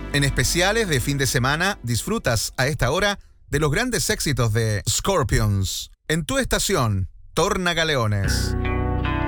En especiales de fin de semana, disfrutas a esta hora de los grandes éxitos de Scorpions. En tu estación, Tornagaleones.